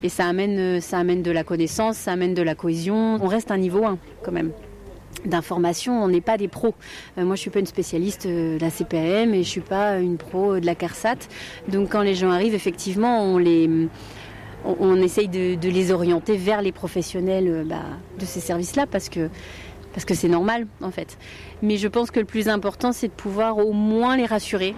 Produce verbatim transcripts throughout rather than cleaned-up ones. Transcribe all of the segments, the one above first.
Et ça amène, ça amène de la connaissance, ça amène de la cohésion. On reste à un niveau un quand même. D'information, on n'est pas des pros. Euh, moi, je suis pas une spécialiste de la C P A M et je suis pas une pro de la CARSAT. Donc, quand les gens arrivent, effectivement, on les, on, on essaye de, de les orienter vers les professionnels bah, de ces services-là parce que, parce que c'est normal, en fait. Mais je pense que le plus important, c'est de pouvoir au moins les rassurer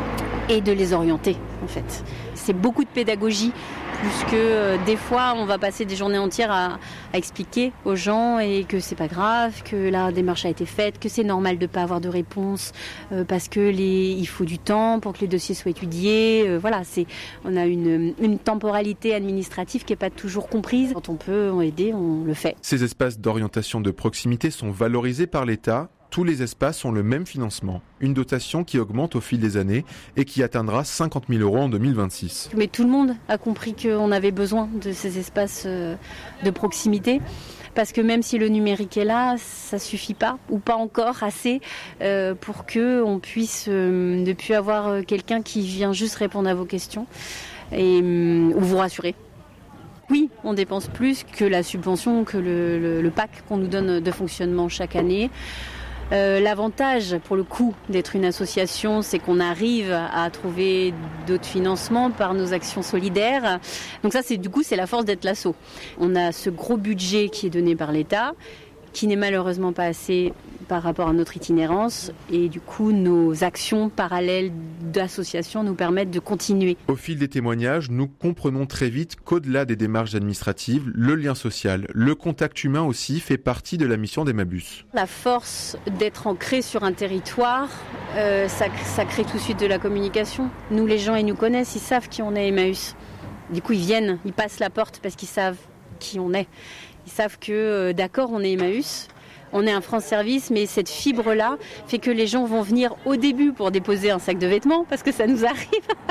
et de les orienter, en fait. C'est beaucoup de pédagogie. Plus que euh, des fois, on va passer des journées entières à, à expliquer aux gens et que c'est pas grave, que la démarche a été faite, que c'est normal de pas avoir de réponse euh, parce que les, il faut du temps pour que les dossiers soient étudiés. Euh, voilà, c'est, on a une, une temporalité administrative qui est pas toujours comprise. Quand on peut aider, on le fait. Ces espaces d'orientation de proximité sont valorisés par l'État. Tous les espaces ont le même financement, une dotation qui augmente au fil des années et qui atteindra cinquante mille euros en deux mille vingt-six. Mais tout le monde a compris qu'on avait besoin de ces espaces de proximité. Parce que même si le numérique est là, ça suffit pas, ou pas encore assez, euh, pour qu'on puisse euh, ne plus avoir quelqu'un qui vient juste répondre à vos questions et, euh, ou vous rassurer. Oui, on dépense plus que la subvention, que le, le, le P A C qu'on nous donne de fonctionnement chaque année. Euh, l'avantage, pour le coup, d'être une association, c'est qu'on arrive à trouver d'autres financements par nos actions solidaires. Donc ça, c'est du coup, c'est la force d'être l'asso. On a ce gros budget qui est donné par l'État, qui n'est malheureusement pas assez par rapport à notre itinérance. Et du coup, nos actions parallèles d'associations nous permettent de continuer. Au fil des témoignages, nous comprenons très vite qu'au-delà des démarches administratives, le lien social, le contact humain aussi fait partie de la mission d'Emmaüs. La force d'être ancré sur un territoire, euh, ça, ça crée tout de suite de la communication. Nous, les gens, ils nous connaissent, ils savent qui on est, Emmaüs. Du coup, ils viennent, ils passent la porte parce qu'ils savent qui on est. Ils savent que, euh, d'accord, on est Emmaüs, on est un France Service, mais cette fibre-là fait que les gens vont venir au début pour déposer un sac de vêtements, parce que ça nous arrive.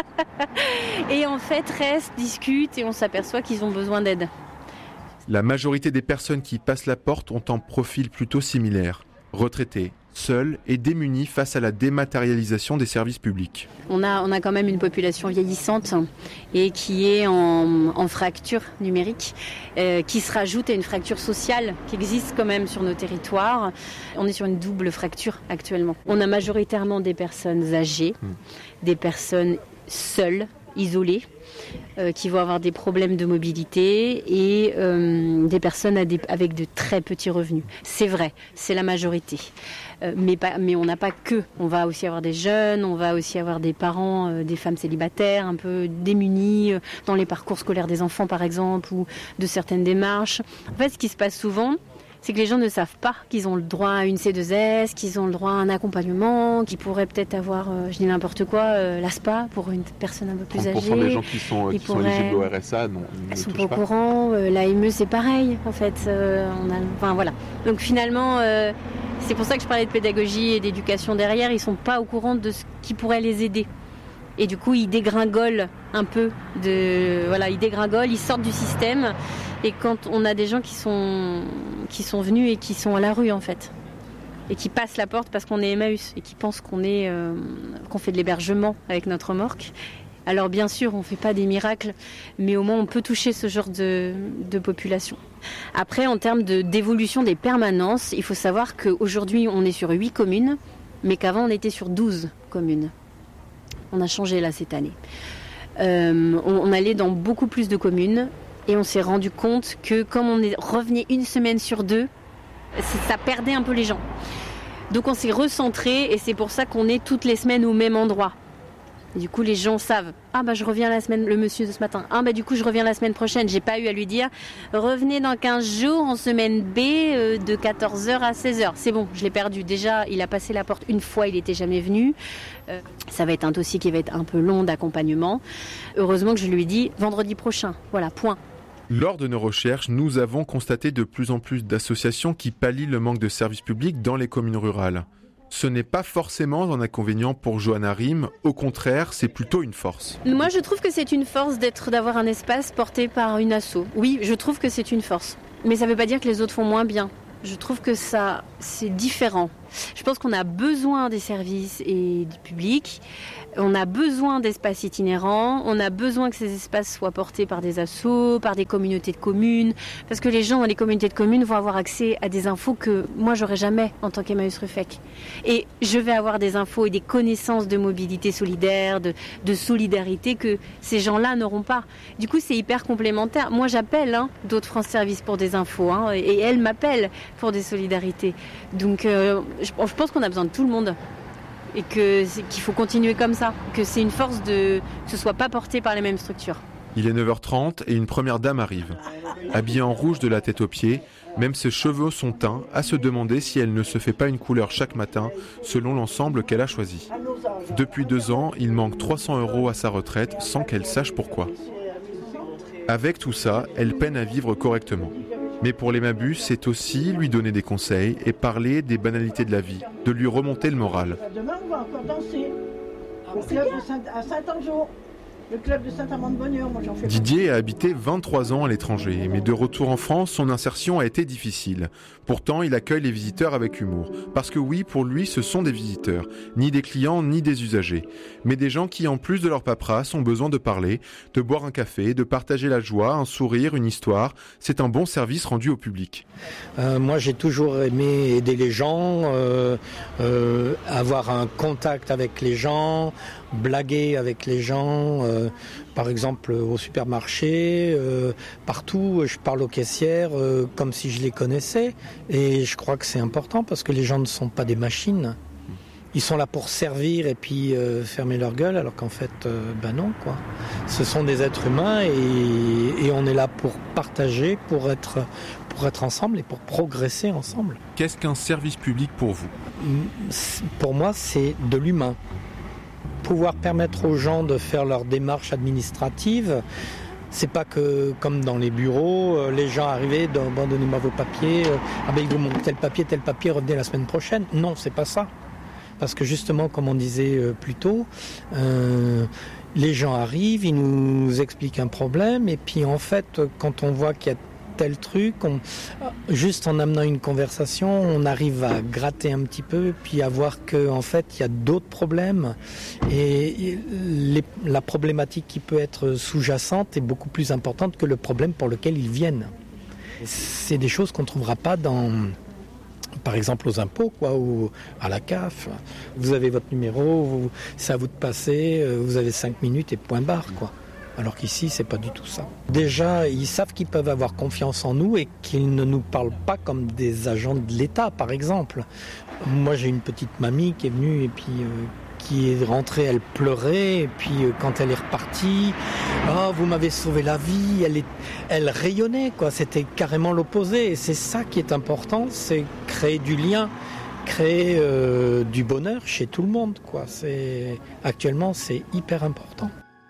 Et en fait, restent, discutent et on s'aperçoit qu'ils ont besoin d'aide. La majorité des personnes qui passent la porte ont un profil plutôt similaire. Retraités, seuls et démunis face à la dématérialisation des services publics. On a, on a quand même une population vieillissante et qui est en, en fracture numérique, euh, qui se rajoute à une fracture sociale qui existe quand même sur nos territoires. On est sur une double fracture actuellement. On a majoritairement des personnes âgées, mmh. des personnes seules, isolées, euh, qui vont avoir des problèmes de mobilité et euh, des personnes à des, avec de très petits revenus. C'est vrai, c'est la majorité. Euh, mais, pas, mais on n'a pas que. On va aussi avoir des jeunes, on va aussi avoir des parents, euh, des femmes célibataires, un peu démunies euh, dans les parcours scolaires des enfants par exemple, ou de certaines démarches. En fait, ce qui se passe souvent, c'est que les gens ne savent pas qu'ils ont le droit à une C deux S, qu'ils ont le droit à un accompagnement, qu'ils pourraient peut-être avoir, euh, je dis n'importe quoi, euh, l'A S P A pour une personne un peu plus âgée. trente pour cent des gens qui sont, qui sont éligibles au R S A non, ne sont touchent pas pas. au courant, euh, l'A M E c'est pareil en fait. Euh, on a, enfin voilà. Donc finalement, euh, c'est pour ça que je parlais de pédagogie et d'éducation derrière. Ils sont pas au courant de ce qui pourrait les aider. Et du coup, ils dégringolent un peu. De, voilà, ils dégringolent, ils sortent du système. Et quand on a des gens qui sont, qui sont venus et qui sont à la rue, en fait, et qui passent la porte parce qu'on est Emmaüs et qui pensent qu'on est, euh, qu'on fait de l'hébergement avec notre remorque. Alors bien sûr, on ne fait pas des miracles, mais au moins on peut toucher ce genre de, de population. Après, en termes de, d'évolution des permanences, il faut savoir qu'aujourd'hui, on est sur huit communes, mais qu'avant, on était sur douze communes. On a changé là cette année. Euh, on, on allait dans beaucoup plus de communes et on s'est rendu compte que comme on est revenait une semaine sur deux, ça perdait un peu les gens. Donc on s'est recentré et c'est pour ça qu'on est toutes les semaines au même endroit. Et du coup les gens savent, ah bah je reviens la semaine, le monsieur de ce matin, ah bah du coup je reviens la semaine prochaine. J'ai pas eu à lui dire, revenez dans quinze jours en semaine B euh, de quatorze heures à seize heures. C'est bon, je l'ai perdu. Déjà, il a passé la porte une fois, il n'était jamais venu. Euh, ça va être un dossier qui va être un peu long d'accompagnement. Heureusement que je lui ai dit, vendredi prochain, voilà, point. Lors de nos recherches, nous avons constaté de plus en plus d'associations qui pallient le manque de services publics dans les communes rurales. Ce n'est pas forcément un inconvénient pour Johanna Riem, au contraire, c'est plutôt une force. Moi, je trouve que c'est une force d'être, d'avoir un espace porté par une asso. Oui, je trouve que c'est une force. Mais ça ne veut pas dire que les autres font moins bien. Je trouve que ça, c'est différent. Je pense qu'on a besoin des services et du public, On a besoin d'espaces itinérants, on a besoin que ces espaces soient portés par des assos, par des communautés de communes, parce que les gens dans les communautés de communes vont avoir accès à des infos que moi j'aurais jamais en tant qu'Emmaüs Ruffec. Et je vais avoir des infos et des connaissances de mobilité solidaire, de, de solidarité que ces gens-là n'auront pas. Du coup, c'est hyper complémentaire. Moi, j'appelle hein, d'autres France Service pour des infos, hein, et elles m'appellent pour des solidarités. Donc, euh, je, je pense qu'on a besoin de tout le monde. Et que, qu'il faut continuer comme ça, que c'est une force de, que ce ne soit pas porté par les mêmes structures. Il est neuf heures trente et une première dame arrive. Habillée en rouge de la tête aux pieds, même ses cheveux sont teints, à se demander si elle ne se fait pas une couleur chaque matin, selon l'ensemble qu'elle a choisi. Depuis deux ans, il manque trois cents euros à sa retraite sans qu'elle sache pourquoi. Avec tout ça, elle peine à vivre correctement. Mais pour l'Emmaüs, c'est aussi lui donner des conseils et parler des banalités de la vie, de lui remonter le moral. Demain, on va encore danser au club de Saint- à Saint-Angeau. Le club de Saint-Amand-de-Bonheur, moi j'en fais. Didier a habité vingt-trois ans à l'étranger, mais de retour en France, son insertion a été difficile. Pourtant, il accueille les visiteurs avec humour. Parce que oui, pour lui, ce sont des visiteurs, ni des clients, ni des usagers. Mais des gens qui, en plus de leur paperasse, ont besoin de parler, de boire un café, de partager la joie, un sourire, une histoire. C'est un bon service rendu au public. Euh, moi, j'ai toujours aimé aider les gens, euh, euh, avoir un contact avec les gens, blaguer avec les gens, euh, par exemple au supermarché, euh, partout, je parle aux caissières euh, comme si je les connaissais, et je crois que c'est important parce que les gens ne sont pas des machines. Ils sont là pour servir et puis euh, fermer leur gueule, alors qu'en fait, euh, ben non, quoi. Ce sont des êtres humains et, et on est là pour partager, pour être, pour être ensemble et pour progresser ensemble. Qu'est-ce qu'un service public pour vous ? Pour moi, c'est de l'humain. Pouvoir permettre aux gens de faire leurs démarches administratives, c'est pas que comme dans les bureaux, euh, les gens arrivaient, bon, donnez-moi vos papiers, euh, ah ben il vous manque tel papier, tel papier, revenez la semaine prochaine. Non, c'est pas ça. Parce que justement, comme on disait euh, plus tôt, euh, les gens arrivent, ils nous expliquent un problème, et puis en fait, quand on voit qu'il y a tel truc, on, juste en amenant une conversation, on arrive à gratter un petit peu, puis à voir qu'en fait, il y a d'autres problèmes. Et les, la problématique qui peut être sous-jacente est beaucoup plus importante que le problème pour lequel ils viennent. C'est des choses qu'on ne trouvera pas dans... Par exemple aux impôts, quoi, ou à la C A F. Vous avez votre numéro, vous, c'est à vous de passer, vous avez cinq minutes et point barre, quoi. Alors qu'ici, c'est pas du tout ça. Déjà, ils savent qu'ils peuvent avoir confiance en nous et qu'ils ne nous parlent pas comme des agents de l'État, par exemple. Moi, j'ai une petite mamie qui est venue et puis euh, qui est rentrée, elle pleurait, et puis euh, quand elle est repartie, oh, vous m'avez sauvé la vie, elle, est, elle rayonnait, quoi. C'était carrément l'opposé. Et c'est ça qui est important, c'est créer du lien, créer euh, du bonheur chez tout le monde, quoi. C'est, actuellement, c'est hyper important.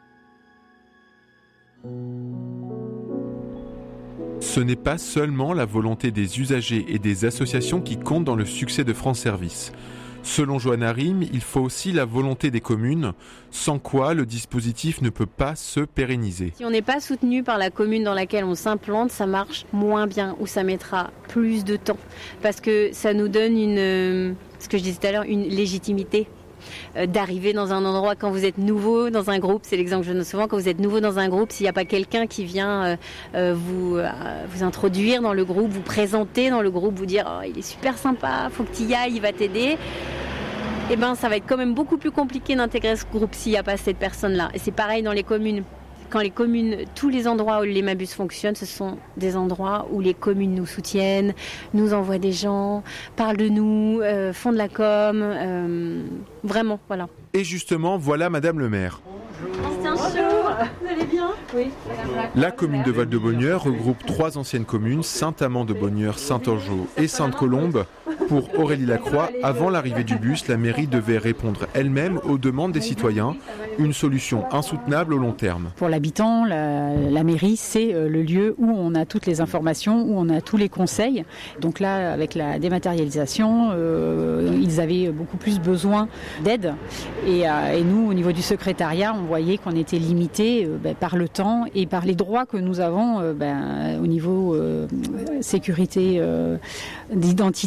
Ce n'est pas seulement la volonté des usagers et des associations qui compte dans le succès de France Service. Selon Johanna Rym, il faut aussi la volonté des communes, sans quoi le dispositif ne peut pas se pérenniser. Si on n'est pas soutenu par la commune dans laquelle on s'implante, ça marche moins bien ou ça mettra plus de temps. Parce que ça nous donne une, ce que je disais tout à l'heure, une légitimité. D'arriver dans un endroit quand vous êtes nouveau dans un groupe, c'est l'exemple que je donne souvent, quand vous êtes nouveau dans un groupe, s'il n'y a pas quelqu'un qui vient euh, euh, vous, euh, vous introduire dans le groupe, vous présenter dans le groupe, vous dire oh, il est super sympa, faut que tu y ailles, il va t'aider, et ben ça va être quand même beaucoup plus compliqué d'intégrer ce groupe s'il n'y a pas cette personne-là. Et c'est pareil dans les communes. Quand les communes, tous les endroits où l'Emmaüs fonctionne, ce sont des endroits où les communes nous soutiennent, nous envoient des gens, parlent de nous, euh, font de la com, euh, vraiment, voilà. Et justement, voilà Madame le maire. Bonjour, vous allez bien ? Oui. La commune de Val-de-Bonheur regroupe trois anciennes communes, Saint-Amand-de-Bonheur, Saint-Angeau et Sainte-Colombe. Pour Aurélie Lacroix, avant l'arrivée du bus, la mairie devait répondre elle-même aux demandes des citoyens, une solution insoutenable au long terme. Pour l'habitant, la, la mairie, c'est le lieu où on a toutes les informations, où on a tous les conseils. Donc là, avec la dématérialisation, euh, ils avaient beaucoup plus besoin d'aide. Et, euh, et nous, au niveau du secrétariat, on voyait qu'on était limité euh, ben, par le temps et par les droits que nous avons euh, ben, au niveau euh, sécurité euh, d'identité. Enfin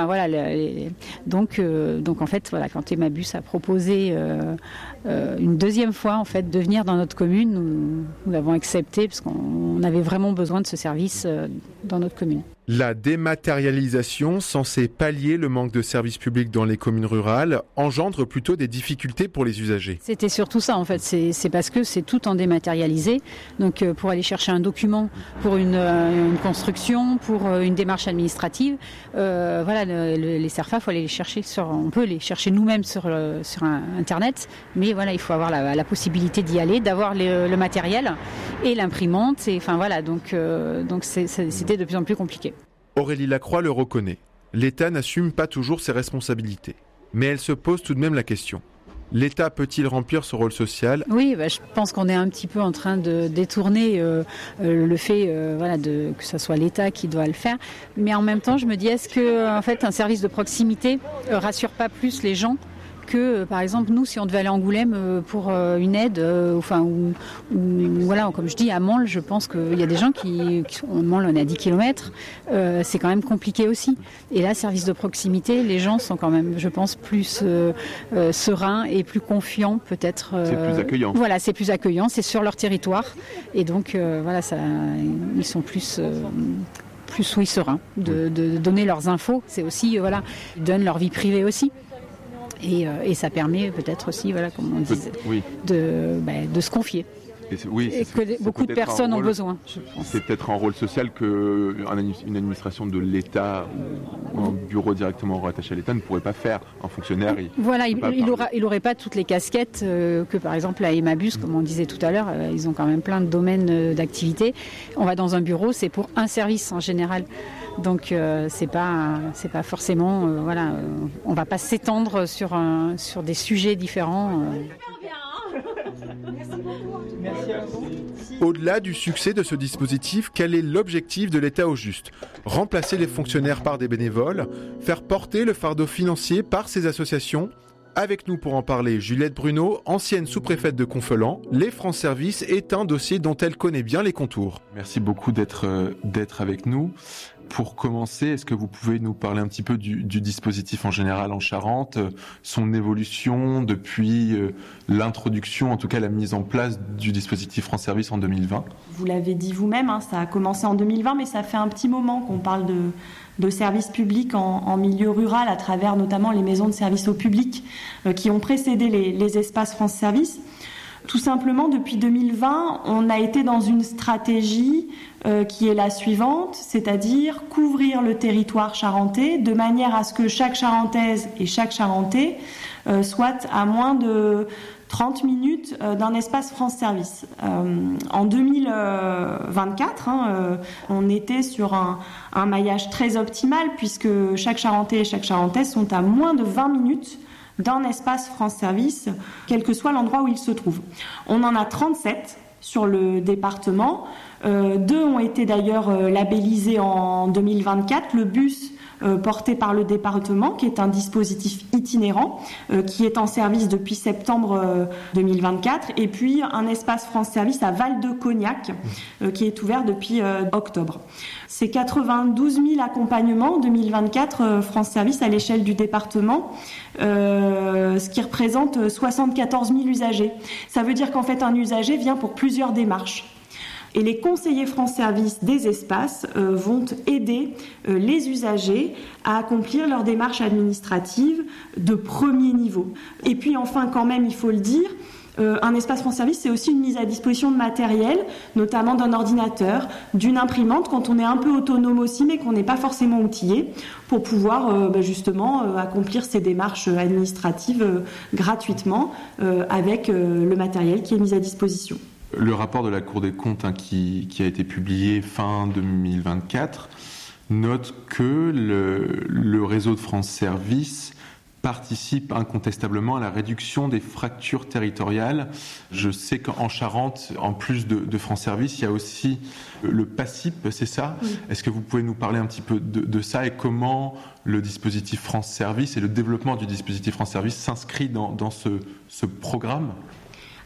voilà, les, donc, euh, donc en fait, voilà, quand Emabus a proposé euh, euh, une deuxième fois en fait de venir dans notre commune, nous, nous l'avons accepté parce qu'on avait vraiment besoin de ce service euh, dans notre commune. La dématérialisation, censée pallier le manque de services publics dans les communes rurales, engendre plutôt des difficultés pour les usagers. C'était surtout ça en fait, c'est, c'est parce que c'est tout en dématérialisé. Donc euh, pour aller chercher un document, pour une, euh, une construction, pour euh, une démarche administrative, euh, voilà, le, le, les CERFA, il faut aller les chercher sur, on peut les chercher nous-mêmes sur, euh, sur un, Internet, mais voilà, il faut avoir la, la possibilité d'y aller, d'avoir le, le matériel et l'imprimante. Et, enfin voilà, donc, euh, donc c'est, c'est, c'était de plus en plus compliqué. Aurélie Lacroix le reconnaît. L'État n'assume pas toujours ses responsabilités. Mais elle se pose tout de même la question. L'État peut-il remplir ce rôle social ? Oui, bah, je pense qu'on est un petit peu en train de détourner euh, euh, le fait euh, voilà, de, que ce soit l'État qui doit le faire. Mais en même temps, je me dis, est-ce que en fait, un service de proximité euh, rassure pas plus les gens que, par exemple, nous, si on devait aller à Angoulême pour une aide, euh, enfin, ou, ou voilà, comme je dis, à Mansle, je pense qu'il y a des gens qui, qui sont, Mansle, on est à dix kilomètres, euh, c'est quand même compliqué aussi. Et là, service de proximité, les gens sont quand même, je pense, plus euh, euh, sereins et plus confiants, peut-être. Euh, c'est plus accueillant. Voilà, c'est plus accueillant, c'est sur leur territoire, et donc, euh, voilà, ça, ils sont plus. Euh, plus oui, sereins de, de, de donner leurs infos. C'est aussi, euh, voilà, ils donnent leur vie privée aussi. Et, euh, et ça permet peut-être aussi, voilà, comme on disait, oui. de, bah, de se confier. Et, oui, et que c'est beaucoup de personnes rôle, ont besoin. Je pense. C'est peut-être un rôle social qu'une administration de l'État ou un bureau directement rattaché à l'État ne pourrait pas faire. Un fonctionnaire, il voilà, il n'aurait il il pas toutes les casquettes euh, que par exemple à Emabus, mmh. comme on disait tout à l'heure, euh, ils ont quand même plein de domaines euh, d'activité. On va dans un bureau, c'est pour un service en général. Donc euh, c'est pas c'est pas forcément euh, voilà euh, on va pas s'étendre sur un, sur des sujets différents. Euh. Merci à vous. Au-delà du succès de ce dispositif, quel est l'objectif de l'État au juste ? Remplacer les fonctionnaires par des bénévoles, faire porter le fardeau financier par ces associations ? Avec nous pour en parler, Juliette Bruno, ancienne sous-préfète de Confeland. Les France Service est un dossier dont elle connaît bien les contours. Merci beaucoup d'être, euh, d'être avec nous. Pour commencer, est-ce que vous pouvez nous parler un petit peu du, du dispositif en général en Charente, son évolution depuis euh, l'introduction, en tout cas la mise en place du dispositif France Service en deux mille vingt ? Vous l'avez dit vous-même, hein, ça a commencé en deux mille vingt, mais ça fait un petit moment qu'on parle de, de services publics en, en milieu rural, à travers notamment les maisons de services au public euh, qui ont précédé les, les espaces France Service. Tout simplement, depuis deux mille vingt, on a été dans une stratégie euh, qui est la suivante, c'est-à-dire couvrir le territoire charentais de manière à ce que chaque Charentaise et chaque Charentais euh, soit à moins de trente minutes euh, d'un espace France Service. Euh, en deux mille vingt-quatre, hein, euh, on était sur un, un maillage très optimal puisque chaque Charentais et chaque Charentaise sont à moins de vingt minutes d'un espace France Service, quel que soit l'endroit où il se trouve. On en a trente-sept sur le département. Euh, deux ont été d'ailleurs euh, labellisés en deux mille vingt-quatre. Le bus euh, porté par le département, qui est un dispositif itinérant, euh, qui est en service depuis septembre euh, deux mille vingt-quatre. Et puis un espace France Service à Val-de-Cognac, euh, qui est ouvert depuis euh, octobre. C'est quatre-vingt-douze mille accompagnements en deux mille vingt-quatre euh, France Service à l'échelle du département, euh, ce qui représente soixante-quatorze mille usagers. Ça veut dire qu'en fait un usager vient pour plusieurs démarches. Et les conseillers France Service des espaces euh, vont aider euh, les usagers à accomplir leurs démarches administratives de premier niveau. Et puis enfin, quand même, il faut le dire, euh, un espace France Service, c'est aussi une mise à disposition de matériel, notamment d'un ordinateur, d'une imprimante, quand on est un peu autonome aussi, mais qu'on n'est pas forcément outillé, pour pouvoir euh, bah, justement euh, accomplir ces démarches administratives euh, gratuitement euh, avec euh, le matériel qui est mis à disposition. Le rapport de la Cour des comptes hein, qui, qui a été publié fin deux mille vingt-quatre note que le, le réseau de France Service participe incontestablement à la réduction des fractures territoriales. Je sais qu'en Charente, en plus de, de France Service, il y a aussi le PACIP, c'est ça ? Oui. Est-ce que vous pouvez nous parler un petit peu de, de ça et comment le dispositif France Service et le développement du dispositif France Service s'inscrit dans, dans ce, ce programme ?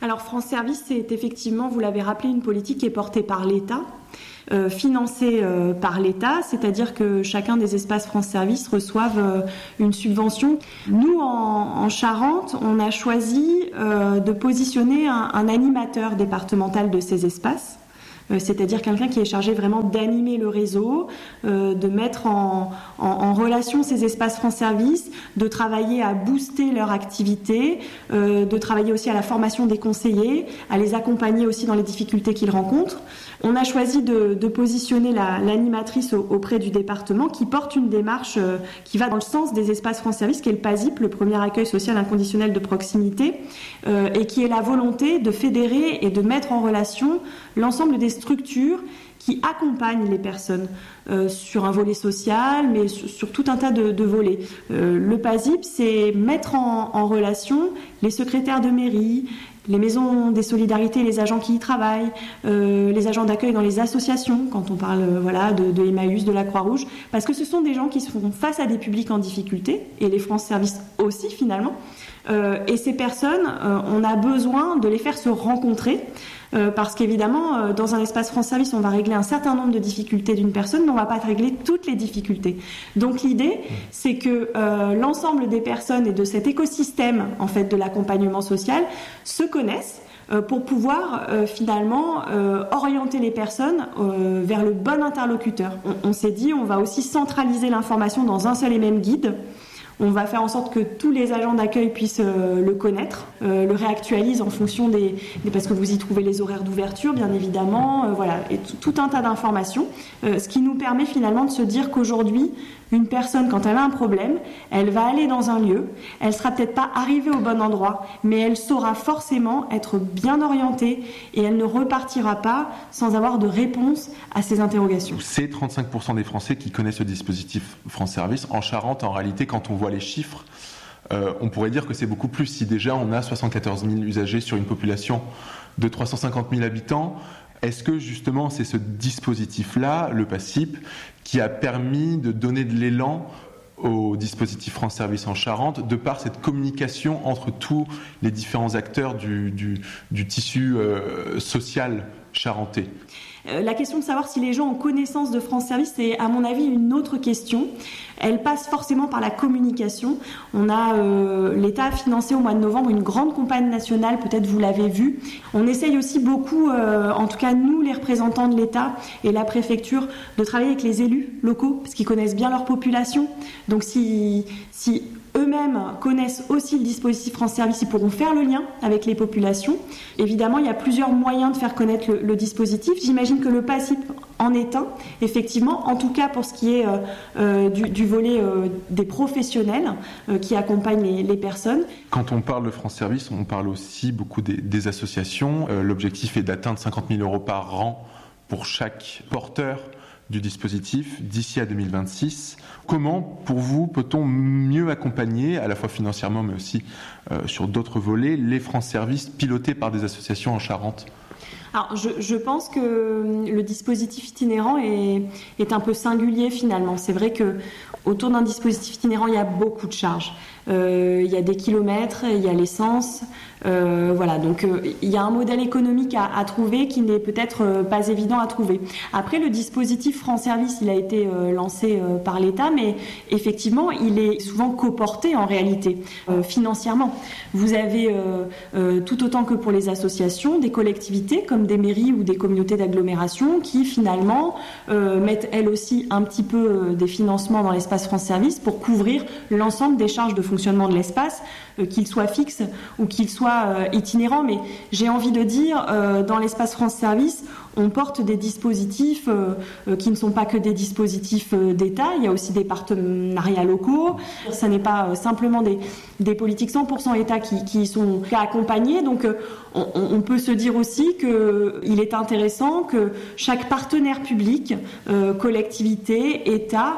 Alors France Service, c'est effectivement, vous l'avez rappelé, une politique qui est portée par l'État, euh, financée euh, par l'État, c'est-à-dire que chacun des espaces France Service reçoivent euh, une subvention. Nous, en, en Charente, on a choisi euh, de positionner un, un animateur départemental de ces espaces. C'est-à-dire quelqu'un qui est chargé vraiment d'animer le réseau, euh, de mettre en, en, en relation ces espaces France Service, de travailler à booster leur activité, euh, de travailler aussi à la formation des conseillers, à les accompagner aussi dans les difficultés qu'ils rencontrent. On a choisi de, de positionner la, l'animatrice au, auprès du département qui porte une démarche euh, qui va dans le sens des espaces France Service, qui est le PASIP, le premier accueil social inconditionnel de proximité, euh, et qui est la volonté de fédérer et de mettre en relation l'ensemble des structures qui accompagnent les personnes euh, sur un volet social, mais sur, sur tout un tas de, de volets. Euh, le PASIP, c'est mettre en, en relation les secrétaires de mairie, les maisons des solidarités, les agents qui y travaillent, euh, les agents d'accueil dans les associations, quand on parle euh, voilà, de, de Emmaüs, de la Croix-Rouge, parce que ce sont des gens qui sont face à des publics en difficulté, et les France Service aussi finalement. Euh, et ces personnes, euh, on a besoin de les faire se rencontrer, euh, parce qu'évidemment, euh, dans un espace France Service, on va régler un certain nombre de difficultés d'une personne, mais on ne va pas régler toutes les difficultés. Donc l'idée, c'est que euh, l'ensemble des personnes et de cet écosystème en fait de l'accompagnement social se connaissent euh, pour pouvoir euh, finalement euh, orienter les personnes euh, vers le bon interlocuteur. On, on s'est dit, on va aussi centraliser l'information dans un seul et même guide. On va faire en sorte que tous les agents d'accueil puissent euh, le connaître, euh, le réactualise en fonction des, des... parce que vous y trouvez les horaires d'ouverture, bien évidemment, euh, voilà, et t- tout un tas d'informations, euh, ce qui nous permet finalement de se dire qu'aujourd'hui, une personne, quand elle a un problème, elle va aller dans un lieu, elle sera peut-être pas arrivée au bon endroit, mais elle saura forcément être bien orientée et elle ne repartira pas sans avoir de réponse à ses interrogations. C'est trente-cinq pour cent des Français qui connaissent le dispositif France Service. En Charente, en réalité, quand on voit les chiffres, euh, on pourrait dire que c'est beaucoup plus. Si déjà on a soixante-quatorze mille usagers sur une population de trois cent cinquante mille habitants, est-ce que justement c'est ce dispositif-là, le PASIP, qui a permis de donner de l'élan au dispositif France Service en Charente, de par cette communication entre tous les différents acteurs du, du, du tissu euh, social charentais? La question de savoir si les gens ont connaissance de France Service, c'est à mon avis une autre question. Elle passe forcément par la communication. On a euh, l'État a financé au mois de novembre une grande campagne nationale, peut-être vous l'avez vu. On essaye aussi beaucoup, euh, en tout cas nous les représentants de l'État et la préfecture, de travailler avec les élus locaux parce qu'ils connaissent bien leur population. Donc si, si eux-mêmes connaissent aussi le dispositif France Service, ils pourront faire le lien avec les populations. Évidemment, il y a plusieurs moyens de faire connaître le, le dispositif. J'imagine que le PASIP en est un, effectivement, en tout cas pour ce qui est euh, euh, du, du volet euh, des professionnels euh, qui accompagnent les, les personnes. Quand on parle de France Service, on parle aussi beaucoup des, des associations. Euh, l'objectif est d'atteindre cinquante mille euros par an pour chaque porteur du dispositif d'ici à deux mille vingt-six. Comment, pour vous, peut-on mieux accompagner, à la fois financièrement mais aussi euh, sur d'autres volets, les France Service pilotés par des associations en Charente ? Alors, je, je pense que le dispositif itinérant est, est un peu singulier finalement. C'est vrai que autour d'un dispositif itinérant, il y a beaucoup de charges. Euh, il y a des kilomètres, il y a l'essence, euh, voilà. Donc euh, il y a un modèle économique à, à trouver qui n'est peut-être euh, pas évident à trouver. Après, le dispositif France Service, il a été euh, lancé euh, par l'État, mais effectivement, il est souvent coporté en réalité euh, financièrement. Vous avez euh, euh, tout autant que pour les associations, des collectivités comme des mairies ou des communautés d'agglomération qui finalement euh, mettent elles aussi un petit peu euh, des financements dans l'espace France Service pour couvrir l'ensemble des charges de fonctionnement de l'espace, euh, qu'il soit fixe ou qu'il soit euh, itinérant. Mais j'ai envie de dire, euh, dans l'espace France Service, on porte des dispositifs euh, euh, qui ne sont pas que des dispositifs euh, d'État, il y a aussi des partenariats locaux. Ça n'est pas euh, simplement des, des politiques cent pour cent État qui, qui sont accompagnées. Donc euh, on, on peut se dire aussi qu'il est intéressant que chaque partenaire public, euh, collectivité, État,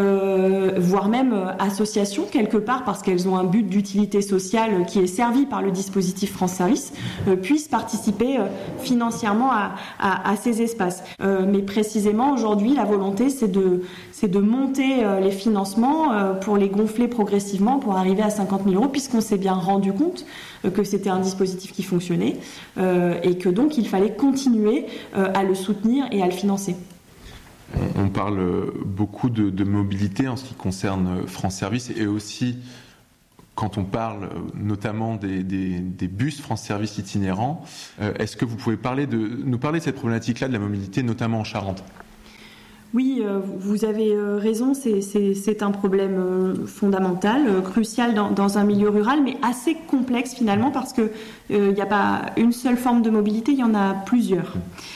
euh, voire même euh, association quelque part, parce qu'elles ont un but d'utilité sociale qui est servi par le dispositif France Service, euh, puissent participer euh, financièrement à, à à, à ces espaces. Euh, mais précisément aujourd'hui, la volonté, c'est de, c'est de monter euh, les financements euh, pour les gonfler progressivement pour arriver à cinquante mille euros, puisqu'on s'est bien rendu compte euh, que c'était un dispositif qui fonctionnait euh, et que donc il fallait continuer euh, à le soutenir et à le financer. On parle beaucoup de, de mobilité en ce qui concerne France Service et aussi quand on parle notamment des, des, des bus France Service itinérants. Euh, est-ce que vous pouvez parler de, nous parler de cette problématique-là de la mobilité, notamment en Charente ? Oui, euh, vous avez raison, c'est, c'est, c'est un problème euh, fondamental, euh, crucial dans, dans un milieu rural, mais assez complexe finalement parce qu'il euh, n'y a pas une seule forme de mobilité, il y en a plusieurs.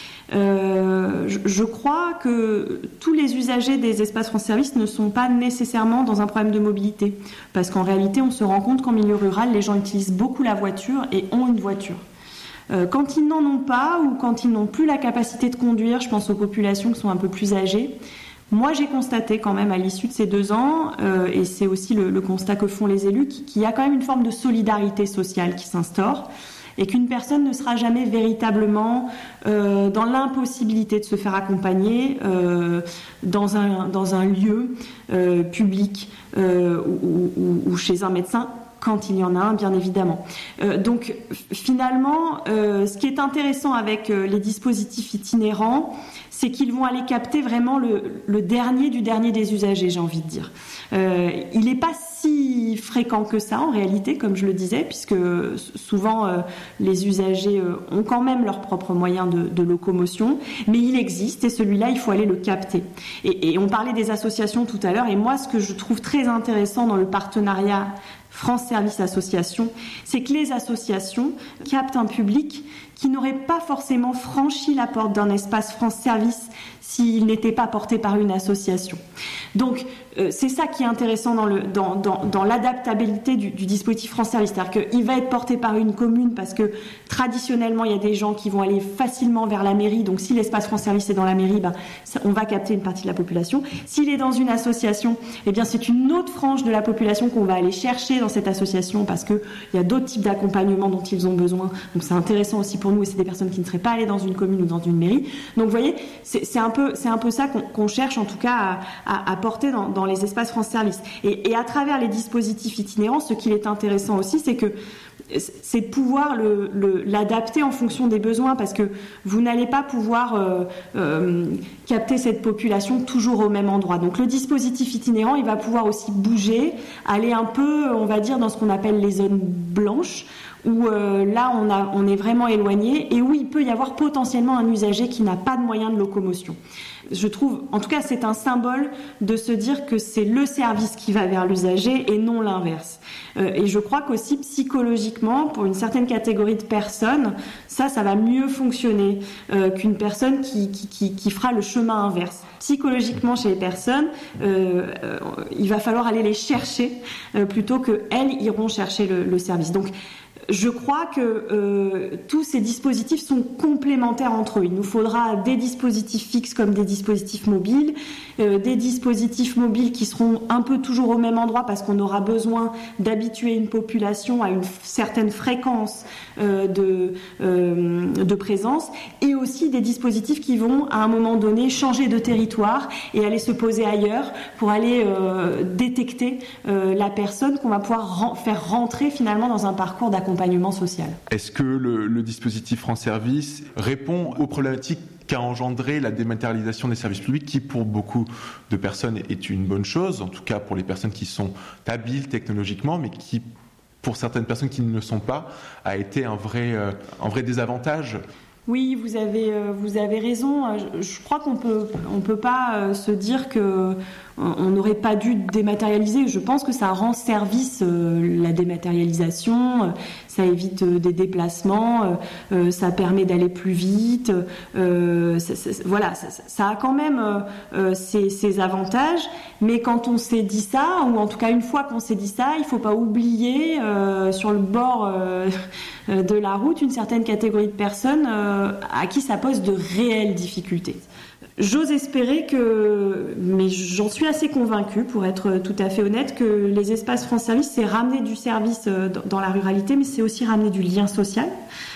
Euh, je, je crois que tous les usagers des espaces France Service ne sont pas nécessairement dans un problème de mobilité, parce qu'en réalité, on se rend compte qu'en milieu rural, les gens utilisent beaucoup la voiture et ont une voiture. Euh, quand ils n'en ont pas ou quand ils n'ont plus la capacité de conduire, je pense aux populations qui sont un peu plus âgées, moi j'ai constaté quand même à l'issue de ces deux ans, euh, et c'est aussi le, le constat que font les élus, qu'il y a quand même une forme de solidarité sociale qui s'instaure, et qu'une personne ne sera jamais véritablement euh, dans l'impossibilité de se faire accompagner euh, dans, un, dans un lieu euh, public euh, ou, ou, ou chez un médecin, quand il y en a un, bien évidemment. Euh, donc, finalement, euh, ce qui est intéressant avec euh, les dispositifs itinérants, c'est qu'ils vont aller capter vraiment le, le dernier du dernier des usagers, j'ai envie de dire. Euh, il n'est pas si fréquent que ça, en réalité, comme je le disais, puisque souvent, euh, les usagers euh, ont quand même leurs propres moyens de, de locomotion, mais il existe, et celui-là, il faut aller le capter. Et, et on parlait des associations tout à l'heure, et moi, ce que je trouve très intéressant dans le partenariat France Service Association, c'est que les associations captent un public qui n'aurait pas forcément franchi la porte d'un espace France Service s'il n'était pas porté par une association. Donc, euh, c'est ça qui est intéressant dans, le, dans, dans, dans l'adaptabilité du, du dispositif France Service. C'est-à-dire qu'il va être porté par une commune parce que traditionnellement, il y a des gens qui vont aller facilement vers la mairie. Donc, si l'espace France Service est dans la mairie, ben, ça, on va capter une partie de la population. S'il est dans une association, eh bien, c'est une autre frange de la population qu'on va aller chercher dans cette association parce qu'il y a d'autres types d'accompagnement dont ils ont besoin. Donc, c'est intéressant aussi pour nous et c'est des personnes qui ne seraient pas allées dans une commune ou dans une mairie. Donc, vous voyez, c'est, c'est, un, peu, c'est un peu ça qu'on, qu'on cherche en tout cas à, à, à porter dans, dans les espaces France Service. Et, et à travers les dispositifs itinérants, ce qui est intéressant aussi, c'est que c'est de pouvoir le, le, l'adapter en fonction des besoins parce que vous n'allez pas pouvoir euh, euh, capter cette population toujours au même endroit. Donc le dispositif itinérant, il va pouvoir aussi bouger, aller un peu, on va dire, dans ce qu'on appelle les zones blanches, où euh, là on, a, on est vraiment éloigné et où il peut y avoir potentiellement un usager qui n'a pas de moyens de locomotion. Je trouve, en tout cas, c'est un symbole de se dire que c'est le service qui va vers l'usager et non l'inverse. Euh, et je crois qu'aussi psychologiquement, pour une certaine catégorie de personnes, ça, ça va mieux fonctionner euh, qu'une personne qui, qui, qui, qui fera le chemin inverse. Psychologiquement, chez les personnes, euh, euh, il va falloir aller les chercher euh, plutôt qu'elles iront chercher le, le service. Donc, je crois que euh, tous ces dispositifs sont complémentaires entre eux. Il nous faudra des dispositifs fixes comme des dispositifs mobiles, euh, des dispositifs mobiles qui seront un peu toujours au même endroit parce qu'on aura besoin d'habituer une population à une certaine fréquence euh, de, euh, de présence, et aussi des dispositifs qui vont à un moment donné changer de territoire et aller se poser ailleurs pour aller euh, détecter euh, la personne qu'on va pouvoir ren- faire rentrer finalement dans un parcours d'accompagnement social. Est-ce que le, le dispositif France Service répond aux problématiques qu'a engendré la dématérialisation des services publics, qui pour beaucoup de personnes est une bonne chose, en tout cas pour les personnes qui sont habiles technologiquement, mais qui, pour certaines personnes qui ne le sont pas, a été un vrai, euh, un vrai désavantage? Oui, vous avez, vous avez raison. Je, je crois qu'on peut, on peut pas se dire que on n'aurait pas dû dématérialiser. Je pense que ça rend service, euh, la dématérialisation, euh, ça évite euh, des déplacements, euh, ça permet d'aller plus vite. Euh, ça, ça, voilà, ça, ça a quand même euh, ses, ses avantages. Mais quand on s'est dit ça, ou en tout cas une fois qu'on s'est dit ça, il faut pas oublier euh, sur le bord euh, de la route une certaine catégorie de personnes euh, à qui ça pose de réelles difficultés. J'ose espérer que, mais j'en suis assez convaincue, pour être tout à fait honnête, que les espaces France Service, c'est ramener du service dans la ruralité, mais c'est aussi ramener du lien social.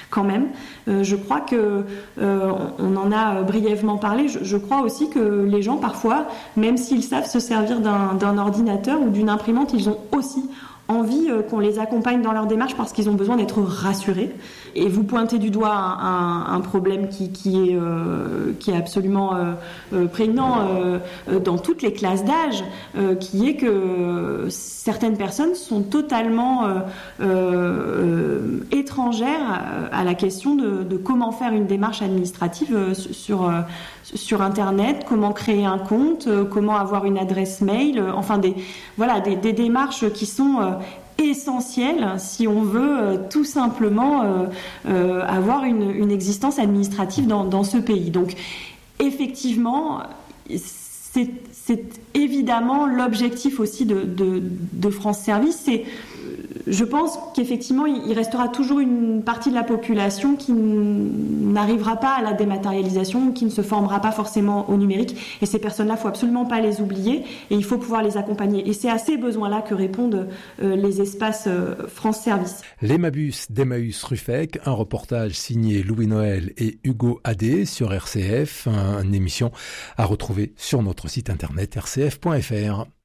quand même. Euh, je crois que euh, on en a brièvement parlé. Je, je crois aussi que les gens parfois, même s'ils savent se servir d'un, d'un ordinateur ou d'une imprimante, ils ont aussi envie euh, qu'on les accompagne dans leur démarche parce qu'ils ont besoin d'être rassurés. Et vous pointez du doigt un, un, un problème qui, qui, est, euh, qui est absolument euh, euh, prégnant euh, dans toutes les classes d'âge, euh, qui est que certaines personnes sont totalement euh, euh, étrangères à la question de, de comment faire une démarche administrative sur, sur Internet, comment créer un compte, comment avoir une adresse mail, enfin des, voilà, des, des démarches qui sont euh, essentiel si on veut euh, tout simplement euh, euh, avoir une, une existence administrative dans, dans ce pays. Donc effectivement, c'est, c'est évidemment l'objectif aussi de, de, de France Service. C'est, je pense qu'effectivement, il restera toujours une partie de la population qui n'arrivera pas à la dématérialisation, qui ne se formera pas forcément au numérique. Et ces personnes-là, il ne faut absolument pas les oublier et il faut pouvoir les accompagner. Et c'est à ces besoins-là que répondent euh, les espaces euh, France Service. L'Emmaüs d'Emmaüs Ruffec, un reportage signé Louis Noël et Hugo Adé sur R C F, une émission à retrouver sur notre site internet r c f point f r.